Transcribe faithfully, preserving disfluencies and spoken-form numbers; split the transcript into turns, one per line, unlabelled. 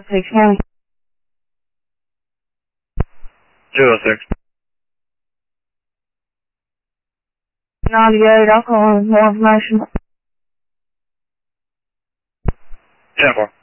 Six County.
Zero six.
ninety-eight, I'll call in more information.
Ten four.